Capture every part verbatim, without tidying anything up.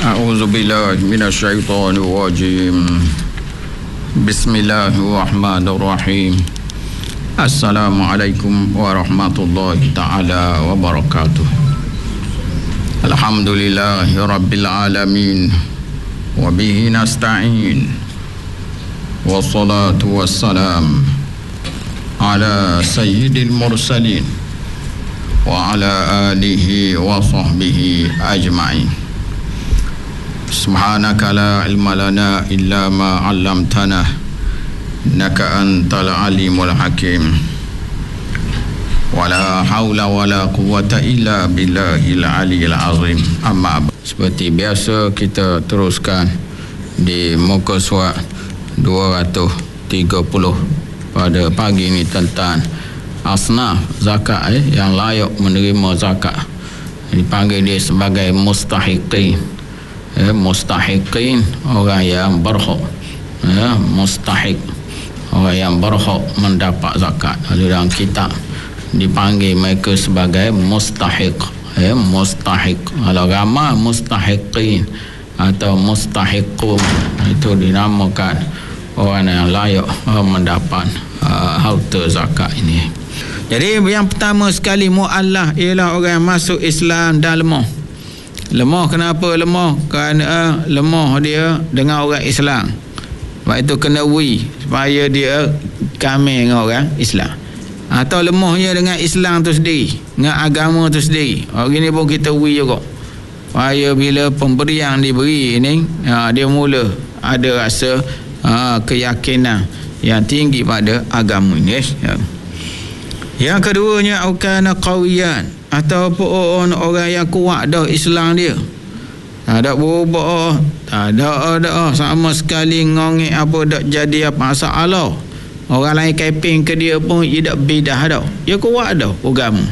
A'udzubillahi minasyaitonirrajim. Bismillahirrahmanirrahim. Assalamualaikum warahmatullahi ta'ala wabarakatuh. Alhamdulillahi rabbil alamin. Wabihi nasta'in. Wassalatu wassalam ala sayyidil mursalin wa ala alihi wa sahbihi ajma'in. Subhanaka la ilma lana illa ma 'allamtana innaka antal alimul hakim. Wala haula wala quwwata illa billahil aliyil azim. Amma seperti biasa kita teruskan di muka surat dua ratus tiga puluh pada pagi ini tentang asnaf zakat eh, yang layak menerima zakat. Dipanggil dia sebagai mustahiqin. Ya, mustahiqin, orang yang berhak, ya, mustahiq, orang yang berhak mendapat zakat. Dalam kitab dipanggil mereka sebagai mustahiq, ya, mustahiq. Kalau ramai mustahiqin atau mustahiqun, itu dinamakan orang yang layak mendapat uh, harta zakat ini. Jadi yang pertama sekali mu'allah ialah orang yang masuk Islam dan lemah. Lemah kenapa lemah? Kerana lemah dia dengan orang Islam. Sebab itu kena wi supaya dia kami dengan orang Islam. Atau lemahnya dengan Islam tu sendiri, dengan agama tu sendiri. Orang ni pun kita wi juga. Supaya bila pemberian diberi ini, ha, dia mula ada rasa ha, keyakinan yang tinggi pada agama ini. Ya. Yang keduanya aukana qawiyan, ataupun orang yang kuat dah Islam dia, tak ada berubah, tak ada ada sama sekali ngongek apa dak jadi apa masalah. Orang lain keping ke dia pun dia dak bidah dah, dia kuat dah agama.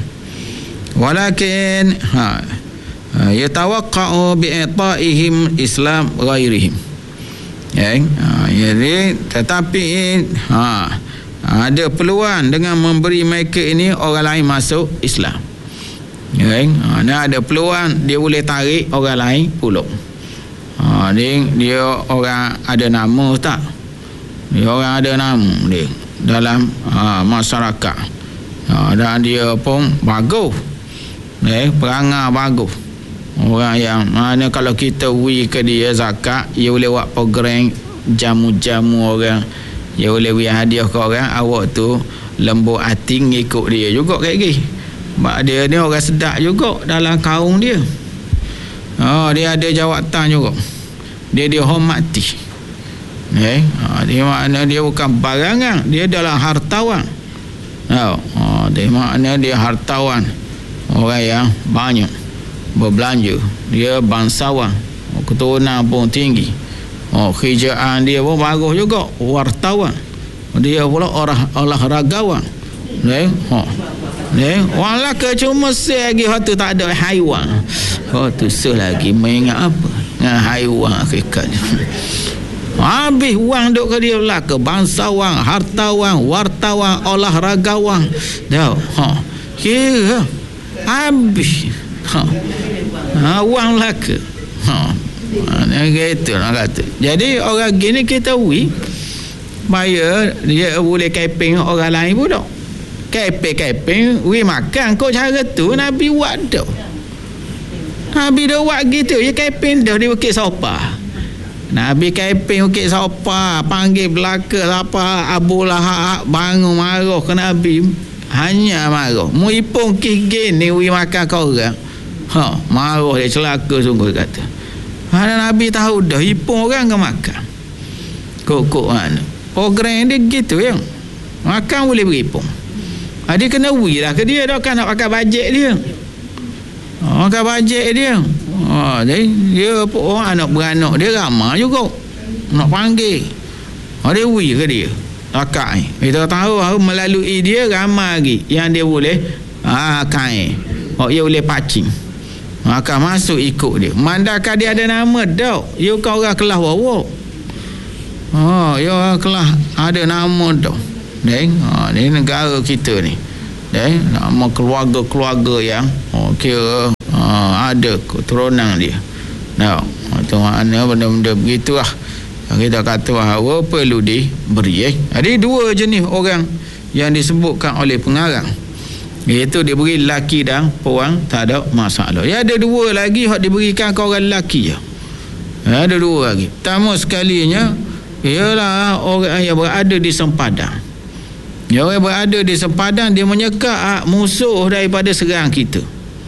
Walakin ha ya tawaqqa'u bi i'ta'ihim Islam ghairihim. Ya, ha, jadi tetapi ha ada peluang dengan memberi mereka ini orang lain masuk Islam. Ya, ha, nah ada peluang dia boleh tarik orang lain pula. Ha, dia, dia orang ada nama tak? Dia orang ada nama dia dalam ha, masyarakat. Ha, dan dia pun bagus. Eh, perangai bagus. Orang yang mana kalau kita wi ke dia zakat, dia boleh buat program jamu-jamu orang. Dia boleh beri hadiah ke orang, awak tu lembut hati ngikut dia juga kayak gini. Sebab dia ni orang sedap juga dalam kaum dia. Oh, dia ada jawatan juga. Dia dihormati. Eh, oh, dia makna dia bukan barangan, dia adalah hartawan. Oh, oh, dia makna dia hartawan. Orang yang banyak berbelanja. Dia bangsawan. Oh, keturunan pun tinggi. Oh, kerjaan dia pun bagus juga, wartawan. Dia pula orang olahragawan. Eh, oh. Eh, orang laka cuma selagi waktu tak ada haiwan. Oh, tu selagi mengingat apa? Dengan haiwan hakikat. Habis wang duk ke dia laka, bangsawan, hartawan, wartawan, olahragawan. Dah, ha. Kira habis. Ha. Ha, wang laka. Ha. Mana gitu nak kata. Jadi orang gini kita wi supaya dia boleh keping orang lain pula. Keping-keping wi makan kau cara tu Nabi buat dah. Nabi dah buat gitu, dia keping dah dia ukit sopa. Nabi keping ukit sopa, panggil belaka siapa Abu Lahab bangun marah ke Nabi. Hanya marah. Mu ipung kigin ni wi makan kau orang. Ha, marah dia celaka sungguh kata. Mana Nabi tahu dah ipung orang ke makan. Kok-kok mana. Program dia gitu ya. Makan boleh beripung. Ha, dia kena wi lah ke dia dah kan nak pakai bajet dia. Ha, pakai bajet dia. Ha, dia, dia pun orang anak beranak dia ramai juga. Nak panggil. Ha, dia wi ke dia. Akak ni. Kita tahu melalui dia ramai lagi yang dia boleh ha, kain. Oh, dia boleh pacing. Maka masuk ikut dia. Mandakan dia ada nama dah. Dia bukan orang kelas wawa. Oh, dia orang kelas ada nama dah. Deng, ha, ni negara kita ni. Deng, nama keluarga-keluarga yang oh, kira ha, ada keturunan dia. Nah, tu makna benda-benda begitulah. Kita kata bahawa perlu diberi. Eh. Ada dua jenis orang yang disebutkan oleh pengarang. Iaitu diberi lelaki dan perempuan, tak ada masalah. Ya, ada dua lagi hak diberikan ke orang lelaki je. Ya, ada dua lagi. Pertama sekalinya ialah orang yang berada di sempadan. Ya, orang berada di sempadan, dia menyekak musuh daripada serang kita.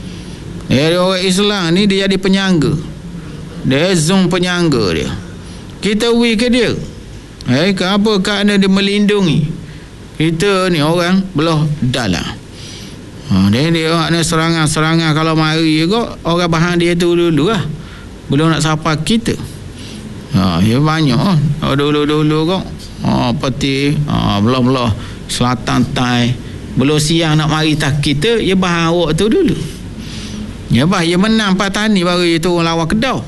Ya, orang Islam ni dia jadi penyangga. Dia zong penyangga dia. Kita wi ke dia. Eh, kenapa? Kerana dia melindungi kita ni orang belah dalam. Ha, dia dia makna serangan-serangan kalau mari kok orang bahan dia tu dulu lah. Belum nak sapa kita. Ha, ya banyak ah. Oh, dulu-dulu kok. Ha, peti, ha, belah-belah selatan tai. Belum siang nak mari tak kita, ya bahan awak tu dulu. Ya bah, ya menang Patani baru itu lawan Kedah.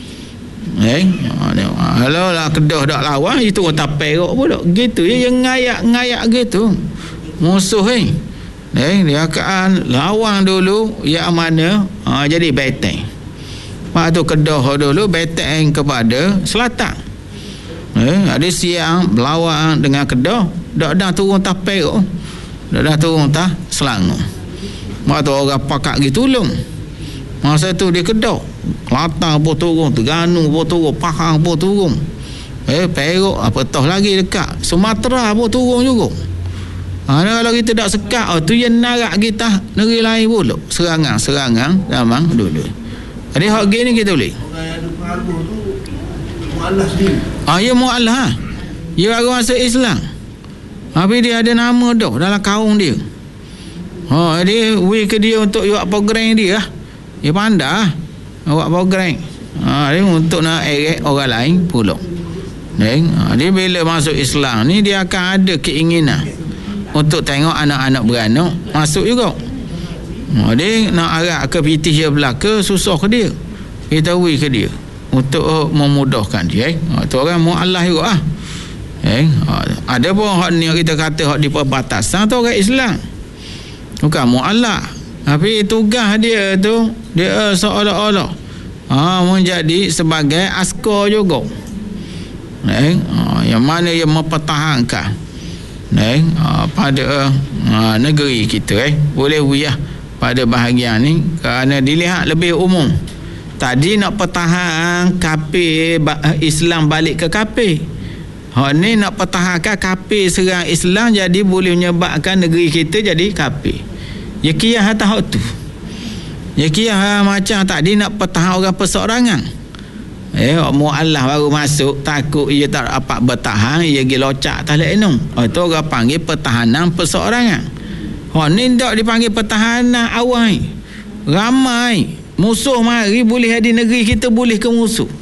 Eh, kalau lah Kedah dak lawan itu orang tak perok pula. Gitu ya, yang ngayak-ngayak gitu. Musuh eh. Eh, dia akan lawan dulu yang mana ha, jadi beteng. Lepas tu Kedah dulu beteng kepada selatan. Eh, ada siang berlawan dengan Kedah, dak dah turun tak perok. Dak dah turun tak Selangor. Lepas tu orang pakak gitu tolong. Masa tu dia Kedah, Kelantan pun turun, Terengganu pun turun, Pahang pun turun. Eh, Perak apa toh lagi dekat Sumatera pun turun juga. Ha, kalau kita tak sekat, oh, tu yang narak kita negeri lain pula. Serangan-serangan zaman dulu. Jadi hak gini kita boleh. Orang yang ada pengaruh tu mu'allah sendiri. Ah, ya mu'allah. Ha. Dia orang masuk Islam. Tapi dia ada nama dah dalam kaum dia. Ha, dia we ke dia untuk buat program dia lah. Dia pandai buat program. Ha, dia untuk nak erek orang lain pula. Ha, dia bila masuk Islam ni dia akan ada keinginan untuk tengok anak-anak beranak masuk juga. Ha, dia nak arah ke pitih dia belaka, susah ke dia. Kita we ke dia untuk uh, memudahkan dia. Eh. Ha, tu orang mu'allah juga ah. Eh, ha, ada pun hak ni kita kata hak di perbatasan tu orang Islam. Bukan mu'allah. Tapi tugas dia tu dia uh, seolah-olah ha, menjadi sebagai askar juga. Eh, ha, yang mana yang mempertahankan eh, ha, pada ha, negeri kita eh. Boleh wiyah pada bahagian ni kerana dilihat lebih umum. Tadi nak pertahan kafir Islam balik ke kafir. Ha, ni nak pertahankan kafir serang Islam, jadi boleh menyebabkan negeri kita jadi kafir. Ya kiyah atas hak tu. Ya kiyah macam tadi nak pertahan orang perseorangan. Eh, mu'allah baru masuk, takut ia tak dapat bertahan, ia pergi locak tak lek enung. Oh, itu orang panggil pertahanan perseorangan. Oh, ni tak dipanggil pertahanan awal. Ramai musuh mari boleh di negeri kita, boleh ke musuh.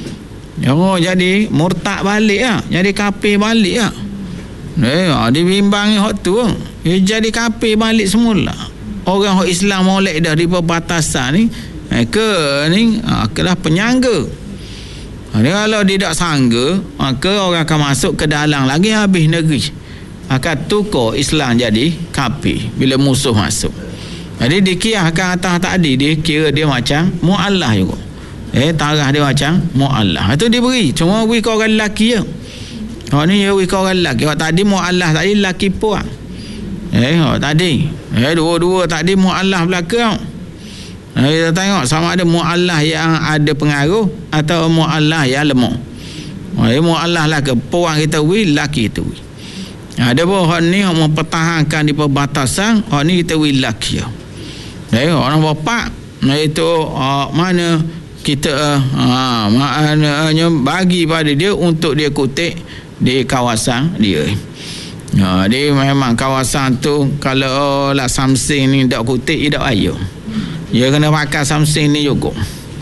Oh, jadi murtad balik lah, jadi kafir balik lah. Eh, dibimbangi hak tu. Dia jadi kafir balik semula. Orang hak Islam molek dah di perbatasan ni, eh, ke ni ha, kelah penyangga. Ha, dia kalau dia tak sangga, maka orang akan masuk ke dalam lagi, habis negeri. Akan tukar Islam jadi kafir bila musuh masuk. Jadi dikiahkan atas tadi, dia kira dia macam mu'allah juga. Eh, tarah dia macam mu'allah. Itu diberi, cuma beri ke orang lelaki je. Oh, ni dia beri ke orang lelaki. Oh, tadi mu'allah tadi lelaki puan. Eh, oh, tadi eh dua-dua tadi mu'allah belakang. Eh, kita tengok sama ada mu'allah yang ada pengaruh atau mu'allah yang lemah. Oh, eh, mu'allah lah ke puan kita beri, lelaki kita beri. Ada pun hak ni hak mempertahankan di perbatasan, hak ni kita beri lelaki. Eh, orang bapa iaitu uh, mana kita uh, maknanya bagi pada dia untuk dia kutip di kawasan dia. Ha, dia memang kawasan tu kalau lah Samsung ni tak kutip, dia tak ayo. Dia kena pakai Samsung ni juga.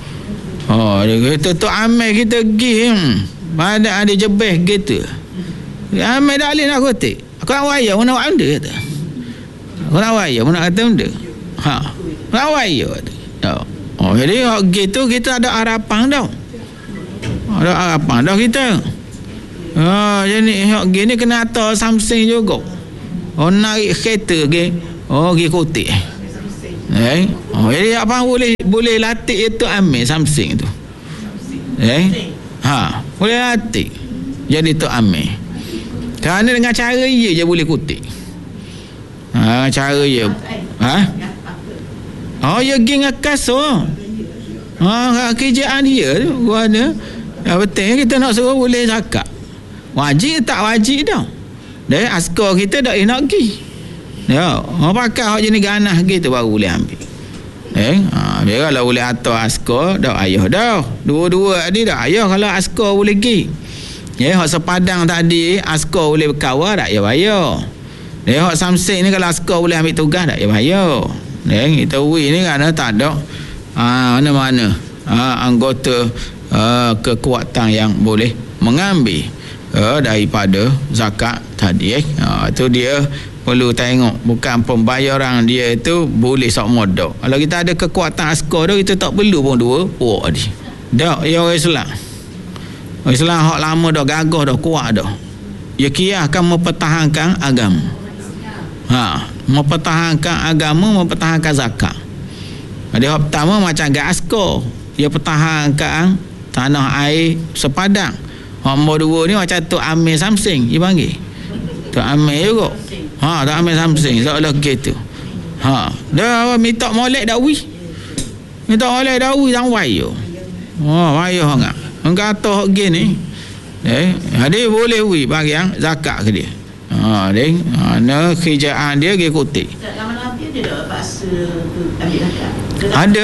Oh, dia kata tu amai kita pergi hmm. Pada ada jebeh gitu. Amai dah boleh nak kutip. Aku nak wayar, aku nak buat benda kata. Aku nak wayar, aku nak kata benda. Ha, nak wayar kata. Oh, jadi gitu kita ada harapan dah. Ada harapan dah kita. Oh, jadi hak gini kena atas Samsung juga. Oh, naik kereta ke. Oh, pergi kutip. Eh. Oh, jadi apa boleh boleh latih itu ambil Samsung tu. Eh? Ha, boleh latih. Jadi Tok Amir. Kerana dengan cara dia je boleh kutip. Ha, cara dia. Ha? Oh, ya geng akas oh. Ha, kerjaan dia tu gua ada. Ya betul kita nak suruh boleh zakat. Wajib tak wajib dah. Dah askar kita dak nak pergi. Ya, orang pakai hak jenis ganah gitu baru boleh ambil. Eh, ha, dia kalau boleh atur askar dak ayah dah. Dua-dua ni dak ayah kalau askar boleh pergi. Ya, hak sepadang tadi askar boleh berkawal dak ya bayar. Dia hak Samsing ni kalau askar boleh ambil tugas dak ya bayar. Eh, kita wi ni kan tak ada ha, mana-mana ha, anggota ha, kekuatan yang boleh mengambil Uh, daripada zakat tadi eh. Uh, tu dia perlu tengok bukan pembayaran dia itu boleh sok modok. Kalau kita ada kekuatan askar tu kita tak perlu pun dua puak tadi. Dak ya orang Islam. Orang Islam hak lama dah gagah dah kuat dah. Ya kira akan mempertahankan agama. Ha, mempertahankan agama, mempertahankan zakat. Dia hak pertama macam gak askar, dia pertahankan tanah air sepadang. Nombor dua ni macam Tok Amir Samsing dia panggil. Tok Amir juga. Ha, Tok Amir Samsing seolah gitu. Ha, dah minta molek dawi. Minta molek dawi dan wayo. Oh, wayo sangat. Engkau kata hak gini. Eh, dia boleh wi bagi yang zakat ke dia. Ha, dia ana kerjaan dia dia kutip. Lama-lama dia dah paksa ambil zakat. Ada.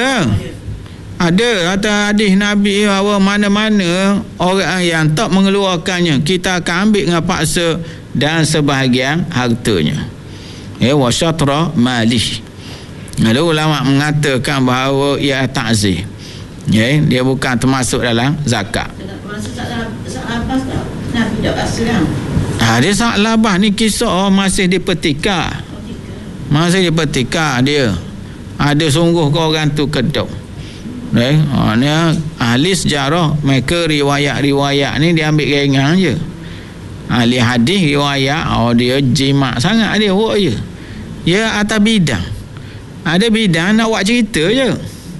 Ada kata hadis Nabi bahawa mana-mana orang yang tak mengeluarkannya kita akan ambil dengan paksa dan sebahagian hartanya. Ya, wa syatra malih. Lalu ulama mengatakan bahawa ia ta'zir. Ya, dia bukan termasuk dalam zakat. Termasuk saat labas tak? Nabi tak paksa kan? Ha, dia saat labas ni kisah masih dipertikar. Masih dipertikar dia. Ada sungguh ke orang tu kedok. Eh, oh, ni ahli sejarah mereka riwayat-riwayat ni dia ambil ringan je. Ahli hadis riwayat oh dia jimat sangat dia buat je. Ya atas bidang. Ada bidang nak buat cerita je.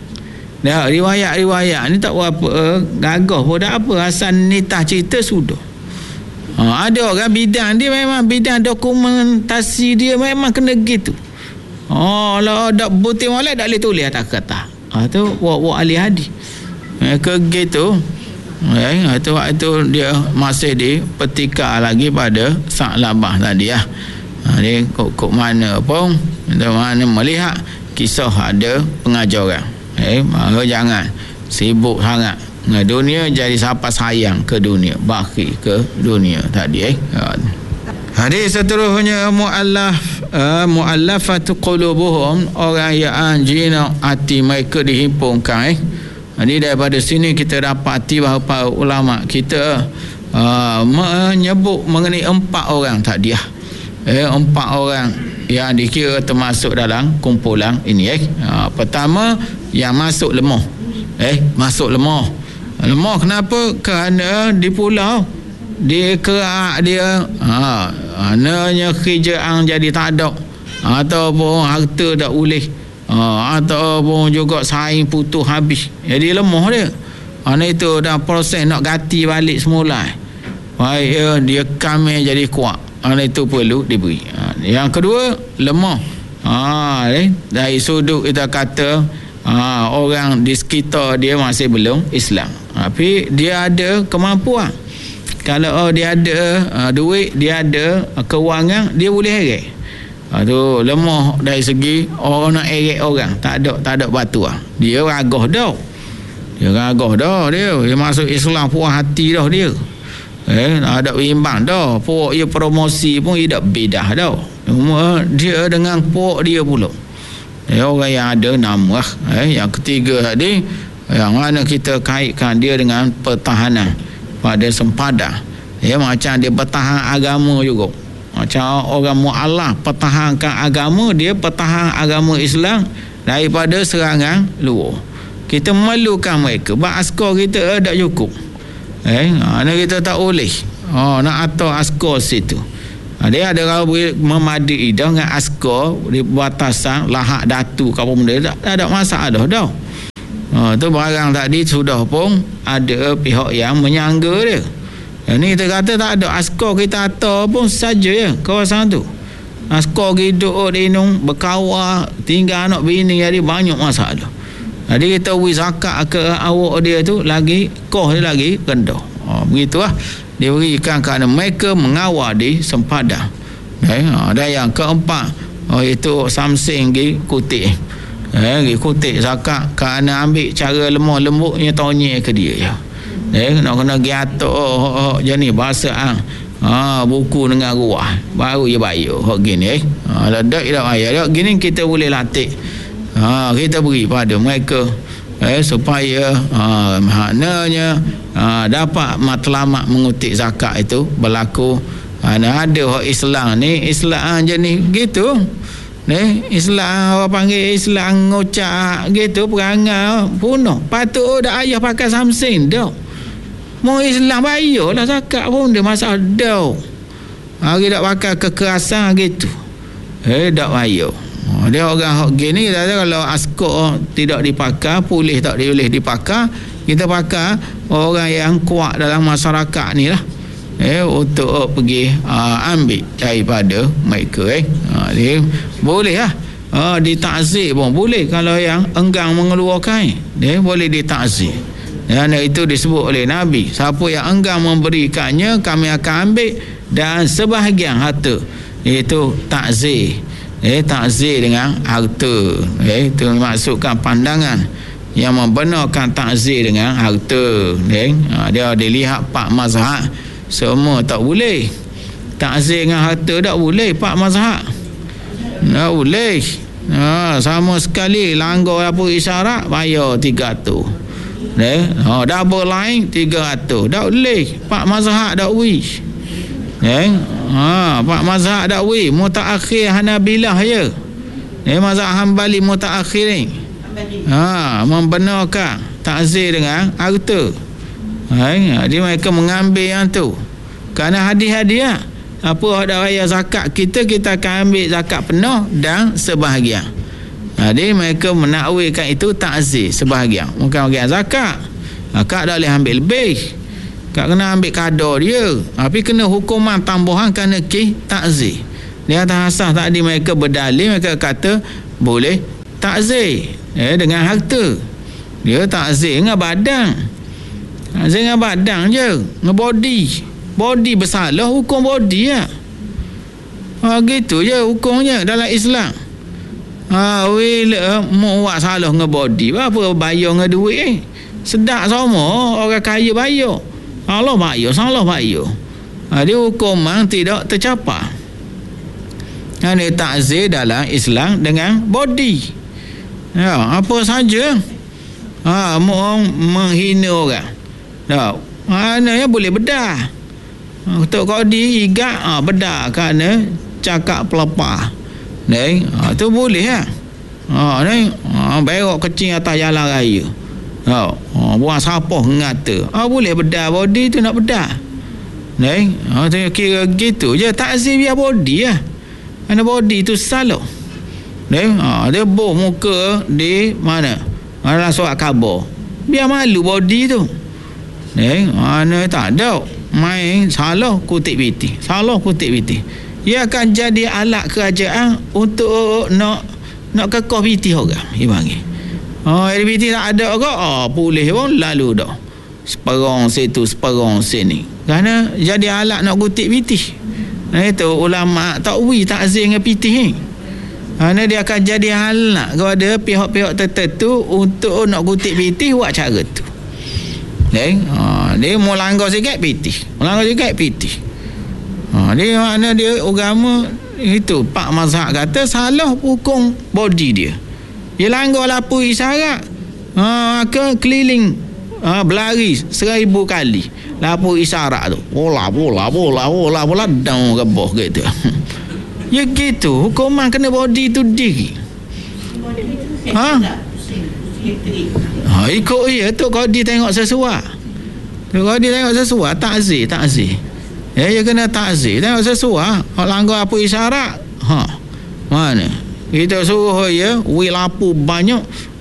Dah riwayat-riwayat ni tak berapa uh, gagah pun dak apa asal nitah cerita sudah. Oh, ada orang bidang dia memang bidang dokumentasi dia memang kena gitu. Oh, kalau dak butir molek dak boleh tulis atas kertas. Ah tu buat-buat ahli hadis. Mereka gitu. Eh, itu waktu dia masih di petika lagi pada Sa'labah tadi ya. Ha, dia kok mana pun kita mana melihat kisah ada pengajaran. Eh, maka jangan sibuk sangat dengan dunia jadi siapa sayang ke dunia, baki ke dunia tadi eh. Hadis seterusnya muallaf uh, muallafatu qulubuhum, orang yang jina hati mereka dihimpunkan eh. Jadi daripada sini kita dapati bahawa para ulama kita uh, menyebut mengenai empat orang tadi eh, empat orang yang dikira termasuk dalam kumpulan ini eh. Uh, pertama yang masuk lemah eh masuk lemah. Lemah kenapa? Kerana di pulau dia kerak dia ha ananya kerjaan jadi tak ada ataupun harta tak boleh ha, ataupun juga saing putus habis jadi lemah dia. Ana itu dah proses nak ganti balik semula baik ya, dia kami jadi kuat. Ana itu perlu diberi. Ha, yang kedua lemah ha eh, dari sudut kita kata ha, orang di sekitar dia masih belum Islam tapi dia ada kemampuan. Kalau oh, dia ada uh, duit, dia ada uh, kewangan, dia boleh heret. Uh, tu lemah dari segi orang nak heret orang, tak ada tak ada batu ah. Dia ragah dah. Dia ragah dah dia. Dia masuk Islam puas hati dah dia. Eh, ada imbang dah. Puak dia promosi pun dia tak bedah dah. Cuma dia dengan puak dia pula. Dia orang yang ada nama. Eh, yang ketiga tadi, yang mana kita kaitkan dia dengan pertahanan pada sempadan. Ya, macam dia bertahan agama juga. Macam orang mu'alaf pertahankan agama, dia pertahan agama Islam daripada serangan luar. Kita memerlukan mereka. Sebab askar kita tak cukup. Eh, mana kita tak boleh. Oh, nak atur askar situ. Dia ada orang memadai dengan askar di batasan lahak datu kapal benda tak, tak ada masalah dah. Ha, tu barang tadi sudah pun ada pihak yang menyangga dia. Ini kita kata tak ada askar kita atar pun saja ya kawasan tu. Askar hidup dinung berkawal tinggal anak bini jadi banyak masalah. Jadi kita beri zakat ke awak dia tu lagi kos dia lagi rendah. Ha, begitulah dia berikan kerana mereka mengawal di sempadan. Eh, ha, dan yang keempat oh, itu Samsing gi kutip. Eh, gi kutip zakat kerana ambil cara lemah lembutnya tonyek ke dia ya. Eh, nak kena gi atok oh, oh, jadi bahasa ah. Ha, buku dengan ruah baru je bayar hak gini eh. Ha, dak dak bayar dak gini kita boleh latih. Ha, kita beri pada mereka eh supaya ha, maknanya ha, dapat matlamat mengutip zakat itu berlaku. Ha, ada hak Islam ni Islam jenis gitu. Ni Islam orang panggil Islam ngocak gitu perangai punah. Patut dak ayah pakai Samsung dak. Mau Islam bayarlah zakat pun dia masalah dak. Hari dak pakai kekerasan gitu. Eh dak bayar. Oh, dia orang hak gini kalau askar tidak dipakai, polis tak boleh dipakai, kita pakai orang yang kuat dalam masyarakat ni lah eh untuk pergi uh, ambil daripada mereka eh uh, dia boleh lah uh, ditakzir pun boleh kalau yang enggan mengeluarkan dia boleh ditakzir. Dan itu disebut oleh Nabi, siapa yang enggan memberikannya kami akan ambil dan sebahagian harta, iaitu takzir. Eh takzir dengan harta. Eh itu maksudkan pandangan yang membenarkan takzir dengan harta. Eh ha, dia dilihat pak mazhab semua tak boleh. Takzir dengan harta tak boleh pak mazhab. Tak boleh. Ha, sama sekali langgar apa isyarat bayar tiga ratus. Eh ha, double line tiga ratus. Tak boleh. Pak mazhab tak boleh. Eh ha pak mazhab dakwi mutaakhir Hanabilah ya. Eh mazhab Hambali mutaakhir ni. Ha membenarkan takzir dengan harta. Ha dia mereka mengambil yang tu. Kerana hadiah-hadiah apa ada raya zakat kita kita akan ambil zakat penuh dan sebahagian. Jadi mereka menakwilkan itu takzir sebahagian. Bukan bahagian zakat. Zakat tak boleh ambil lebih. Tak kena ambil kadar dia, tapi kena hukuman tambahan kerana ki takzir. Di atas asas tadi mereka berdalil, mereka kata boleh takzir eh, dengan harta. Dia takzir dengan badan. Takzir dengan badan je, dengan body. Body bersalah, hukum body ya. Ha, gitu je hukumnya dalam Islam. Ha, bila mau buat salah dengan body, apa bayar dengan duit eh? Sedap sama orang kaya bayar. Allah bayar, salah bayar. Ha, dia hukuman tidak tercapai. Ini takzir dalam Islam dengan body. Ya, apa saja. Ha, mau menghina orang. Tak. Mana ya boleh bedah. Untuk qadi igat ha, bedah kerana cakap pelepah. Ni, ha, tu boleh ya. Ha, ni ha, berok kecil atas jalan raya. Ha, oh, buang sampah ngata. Ah ha, boleh bedah body tu nak bedah. Ni, ha, tu kira gitu je takzir biar body lah. Mana body tu salah. Ni, ha, dia boh muka di mana? Dalam surat khabar. Biar malu body tu. Ni, ha, ni tak ada. Main salah kutip biti. Salah kutip biti. Ia akan jadi alat kerajaan untuk nak nak kekeh biti orang. Dia panggil. Oh, L B T tak ada ke? Oh, boleh pun lalu dah. Seperong situ, seperong sini. Kerana jadi alat nak kutip pitih. Nah, itu ulama takwil takzir dengan pitih ni. Kerana dia akan jadi alat kepada pihak-pihak tertentu untuk nak kutip pitih buat cara tu. Eh, ha, dia mau langgar sikit pitih. Melanggar sikit pitih. Ha, dia mana dia agama itu pak mazhab kata salah hukum body dia. Dia langgar lapu isyarat ha, ke keliling ha, berlari seribu kali lapu isyarat tu bola bola bola bola bola down ke bawah gitu. Ya gitu hukuman kena body tu diri ha? Ha ikut ya tu kalau dia tengok sesuai tu kalau dia tengok sesuai takzir takzir ya dia kena takzir tengok sesuai kalau langgar lapu isyarat ha mana kita suruh ya wi lapu banyak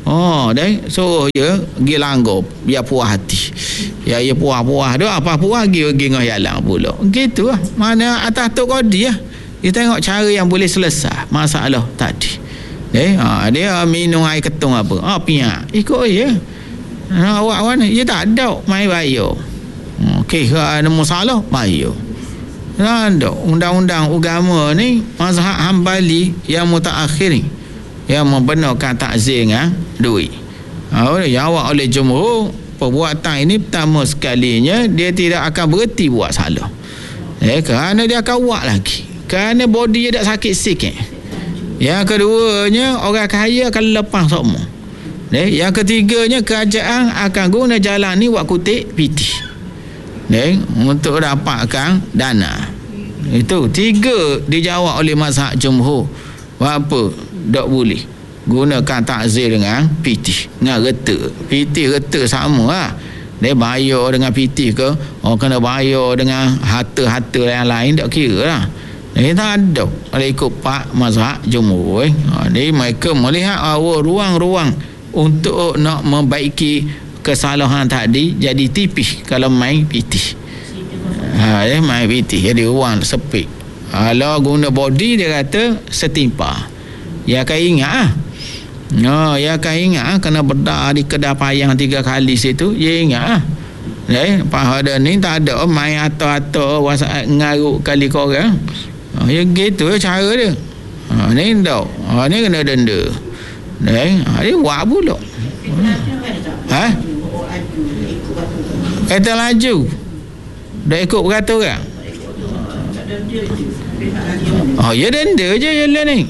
Oh, deh, so ya, pergi langgop, biar puas hati. Ya, ya puas-puas tu, apa puas pergi pergi ngah jalan pula. Gitu lah. Mana atas tu kodi lah. Dia tengok cara yang boleh selesai masalah tadi. Deh, ha, dia minum air ketung apa? Ah, piak. Ikut je. Ha, awak mana? Ya tak ada, mai bayar. Okey, kalau ada masalah, bayar. Tak ada. Undang-undang agama ni, mazhab Hambali yang mutaakhir ni, yang membenarkan takzir dengan duit. Oh, jawab oleh jumhur, perbuatan ini pertama sekalinya dia tidak akan berhenti buat salah. Eh, kerana dia akan buat lagi. Kerana body dia dah sakit sikit. Yang keduanya, orang kaya akan lepas semua. Eh, yang ketiganya, kerajaan akan guna jalan ni buat kutip P T. Eh, untuk dapatkan dana. Itu tiga dijawab oleh mazhab jumhur. Apa? Tak boleh gunakan takzir dengan P T, dengan reta. P T reta sama lah. Dia bayar dengan P T ke, oh kena bayar dengan harta-harta yang lain, tak kira lah. Dia tak ada. Kalau ikut pak mazhab jumhur, eh. Jadi mereka melihat oh, ruang-ruang untuk nak membaiki kesalahan tadi jadi tipis kalau main P T. Ha, dia main P T jadi ruang sepik. Kalau guna body dia kata setimpa. Ya akan ingat ah. Oh, ya akan ingat ah kena bedak di kedai payang tiga kali situ, ya ingat ah. Eh, pada ni tak ada main atau-atau WhatsApp ngaruk kali korang. Oh, ya gitu cara dia. Ha, ni tak. Ha, ni kena denda. Eh, ha, dia buat pula. Ha? Kereta laju. Dah ikut peraturan. Oh, ya denda je jalan ni.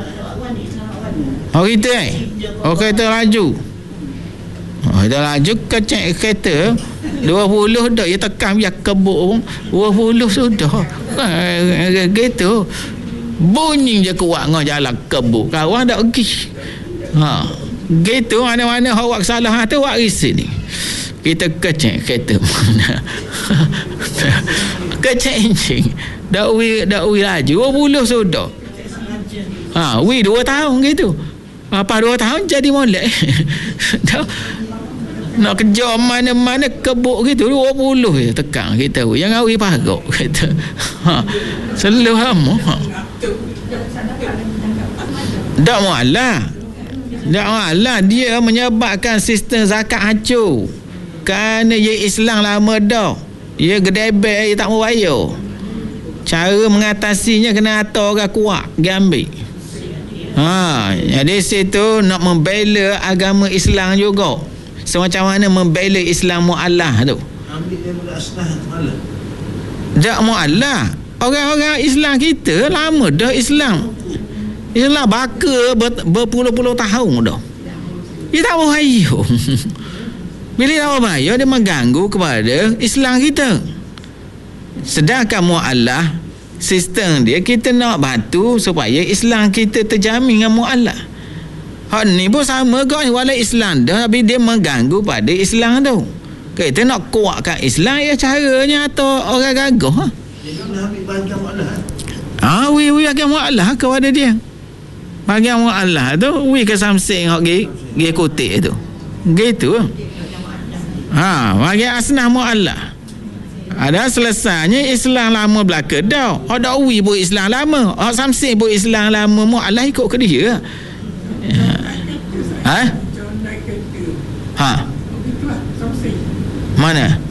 Oh kita eh oh kereta laju oh kereta laju kecek kereta dua puluh dah ya tekan biar kebuk dua puluh sudah gitu bunyi je kuat ngah jalan kebuk kawan tak pergi ha gitu mana-mana awak salah tu awak risik ni kita kecek kereta mana kecek encing dak wi dak wi laju dua puluh sudah ha wi dua tahun gitu. Apa dua tahun jadi molek. Nak kejar mana-mana kebuk gitu dua puluh je tekan kita. Yang awi pagok kita. Ha. Selalu hama. Ha. Tak mualah. Tak mualah dia menyebabkan sistem zakat hancur. Kerana ia Islam lama dah. Ia gedebek, ia tak mau bayar. Cara mengatasinya kena atur orang kuat, dia ambil. Ha, jadi situ nak membela agama Islam juga. Semacam mana membela Islam mu'allah tu. Ambil daripada asnah mu'allah. Tak mu'allah. Orang-orang Islam kita lama dah Islam. Islam baka ber, berpuluh-puluh tahun dah. Dia tak mau bayar. Bila tak mau bayar, dia mengganggu kepada Islam kita. Sedangkan mu'allah, sistem dia kita nak bantu supaya Islam kita terjamin dengan mu'allah. Hak ni pun sama kau wala Islam dah, tapi dia mengganggu pada Islam tu. Kita nak kuatkan Islam ya caranya atau orang gagah. Ha? Dia nak ambil bahagian mu'allah. Ah, wi wi bahagian mu'allah kepada dia. Bahagian mu'allah tu wi ke samsing hak gi gi kutik tu. Gitu. Ha, bahagian asnah mu'allah. Ada selesainya Islam lama belaka dah. Ada uwi pun Islam lama. Oh samsing pun Islam lama. Mu'allah ikut ke dia. Ha? Ha? Mana?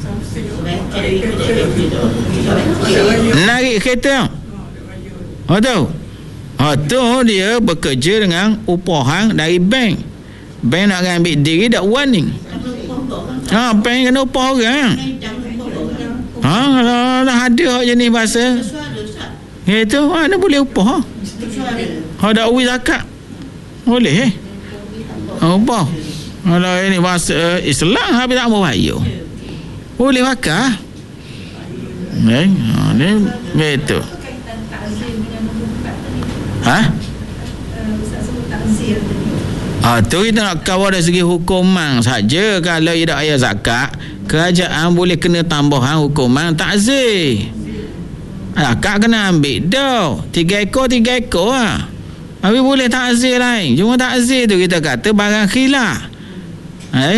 Narik kereta. Oh tu. Oh tu dia bekerja dengan upahan dari bank. Bank nak ambil diri dak warning. Ha, bank kena upah orang. Ha, kalau ada jenis bahasa itu mana boleh upah. Ha, dak uwi zakat. Boleh eh. Ha, upah. Kalau ini bahasa Islam habis tak mau bayar. Boleh bakar. Eh, ha, ni betul. Ha? Ah, tu kita nak kawal dari segi hukuman saja. Kalau ia tak ayat zakat, kerajaan boleh kena tambahan hukuman takzir. Zakat kena ambil dah. Tiga ekor, tiga ekor lah. Habis boleh takzir lain. Cuma takzir tu kita kata barang khilaf. Eh?